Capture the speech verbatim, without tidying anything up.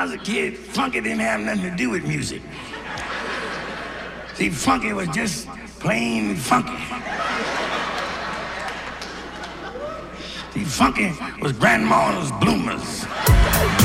I was a kid, funky didn't have nothing to do with music. See, funky was just plain funky. See, funky was grandma's bloomers.